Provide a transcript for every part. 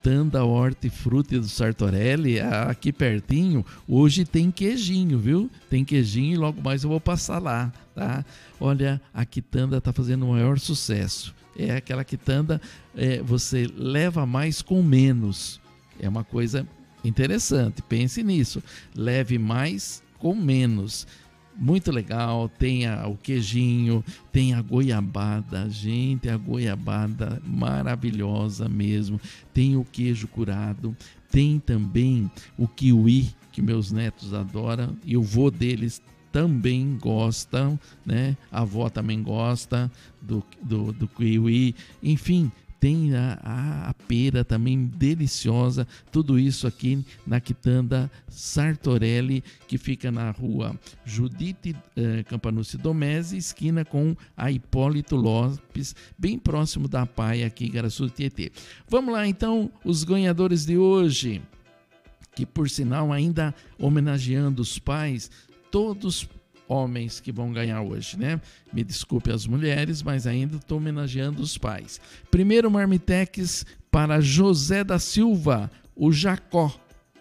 Tanda Hortifruti do Sartorelli, aqui pertinho, hoje tem queijinho, viu? Tem queijinho e logo mais eu vou passar lá, tá? Olha, a quitanda está fazendo o maior sucesso. É aquela quitanda, você leva mais com menos. É uma coisa interessante, pense nisso. Leve mais com menos. Muito legal, tem o queijinho, tem a goiabada, gente, a goiabada maravilhosa mesmo, tem o queijo curado, tem também o kiwi, que meus netos adoram, e o vô deles também gostam, né? A avó também gosta do kiwi, enfim, tem a pera também deliciosa, tudo isso aqui na quitanda Sartorelli, que fica na rua Judite Campanucci Domese, esquina com a Hipólito Lopes, bem próximo da Paia aqui em Igaraçu do Tietê. Vamos lá então, os ganhadores de hoje, que por sinal ainda homenageando os pais, todos homens que vão ganhar hoje, né? Me desculpe as mulheres, mas ainda estou homenageando os pais. Primeiro Marmitex para José da Silva, o Jacó.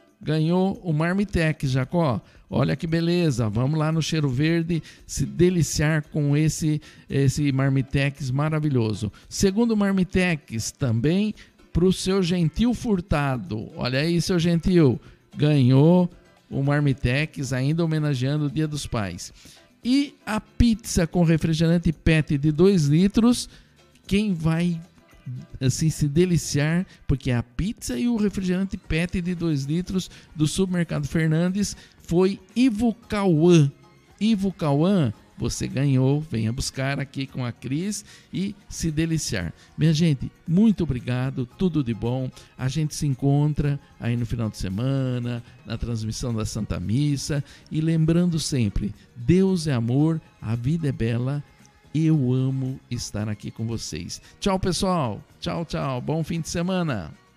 Ganhou o Marmitex, Jacó. Olha que beleza, vamos lá no Cheiro Verde se deliciar com esse Marmitex maravilhoso. Segundo Marmitex também para o seu Gentil Furtado. Olha aí, seu Gentil, ganhou o Marmitex, ainda homenageando o Dia dos Pais. E a pizza com refrigerante PET de 2 litros, quem vai assim se deliciar, porque a pizza e o refrigerante PET de 2 litros do Supermercado Fernandes foi Ivo Cauã. Ivo Cauã, você ganhou, venha buscar aqui com a Cris e se deliciar. Minha gente, muito obrigado, tudo de bom. A gente se encontra aí no final de semana, na transmissão da Santa Missa. E lembrando sempre, Deus é amor, a vida é bela, eu amo estar aqui com vocês. Tchau, pessoal. Tchau, tchau. Bom fim de semana.